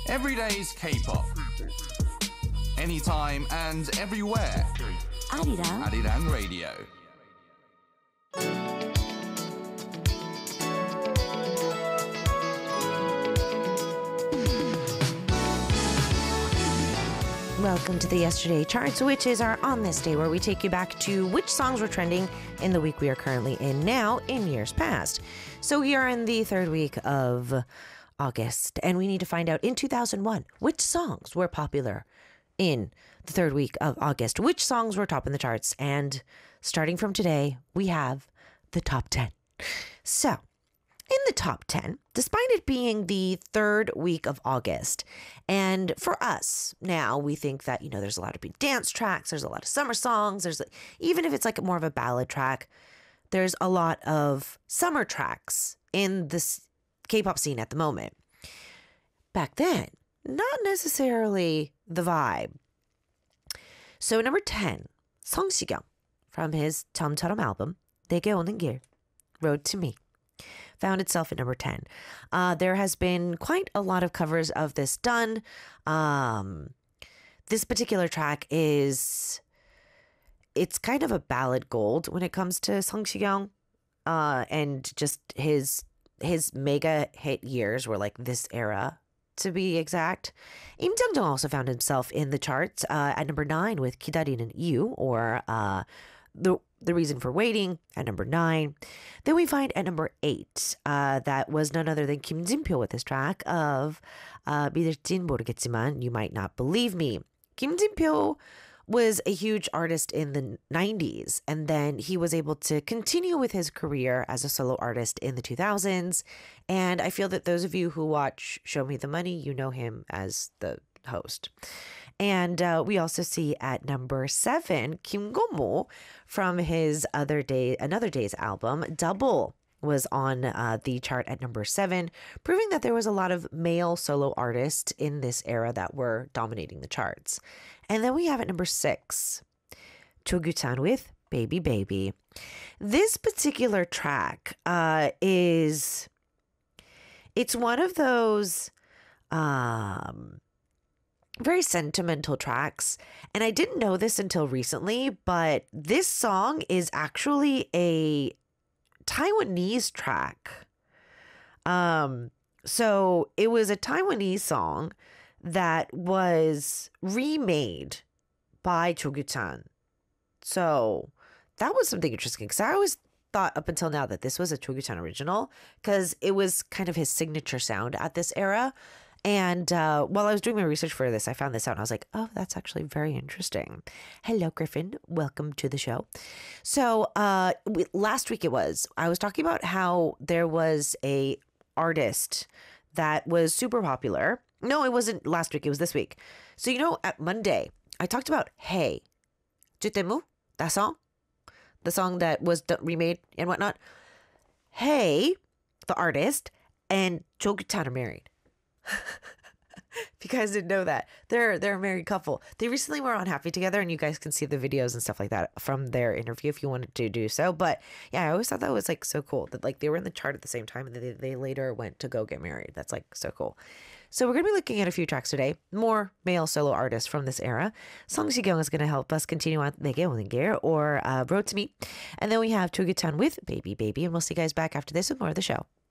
Everyday's K-pop. Anytime and everywhere. Arirang Radio. Welcome to the Yesterday Charts, which is our On This Day, where we take you back to which songs were trending in the week we are currently in now in years past. So we are in the third week of August, and we need to find out in 2001 which songs were popular in the third week of August, which songs were top in the charts. And starting from today, we have the top 10. So in the top 10, despite it being the third week of August, and for us now, we think that, there's a lot of big dance tracks, there's a lot of summer songs, even if it's like more of a ballad track, there's a lot of summer tracks in this K-pop scene at the moment. Back then, not necessarily the vibe. So number 10, Song Si-kyung from his 처음처럼 album, 내게 오는 길, Road to Me, found itself at number 10. There has been quite a lot of covers of this done. This particular track it's kind of a ballad gold when it comes to Song Si-kyung, and just his mega hit years were like this era, to be exact. Im Jung-jung also found himself in the charts at number 9 with 기다리는 이유, or The Reason for Waiting, at number 9. Then we find at number 8, that was none other than Kim Jin-pyo with his track of 믿을진 모르겠지만 You Might Not Believe Me. Kim Jin-pyo was a huge artist in the 90s, and then he was able to continue with his career as a solo artist in the 2000s. And I feel that those of you who watch Show Me the Money, you know him as the host. And we also see at number 7, Kim Go-mo from his Another Day's album, Double, was on the chart at number 7, proving that there was a lot of male solo artists in this era that were dominating the charts. And then we have at number 6, Cho Gyu-chan with Baby Baby. This particular track it's one of those very sentimental tracks. And I didn't know this until recently, but this song is actually a Taiwanese track. So it was a Taiwanese song that was remade by Cho Gyu-chan. So that was something interesting, because I always thought up until now that this was a Cho Gyu-chan original, because it was kind of his signature sound at this era. And while I was doing my research for this, I found this out and I was like, oh, that's actually very interesting. Hello, Griffin. Welcome to the show. So last week I was talking about how there was a artist that was super popular. No, it wasn't last week. It was this week. So, at Monday, I talked about Hey, Jutemu, that song, the song that was remade and whatnot. Hey, the artist, and Cho Gyu-chan are married. If you guys didn't know that, they're a married couple. They recently were on Happy Together, and you guys can see the videos and stuff like that from their interview if you wanted to do so. But yeah, I always thought that was like so cool that like they were in the chart at the same time, and they later went to go get married. That's like so cool. So we're going to be looking at a few tracks today, more male solo artists from this era. Song Si-kyung is going to help us continue on 내게 오는 길, or Road to Me. And then we have Cho Gyu-chan with Baby Baby, and we'll see you guys back after this with more of the show.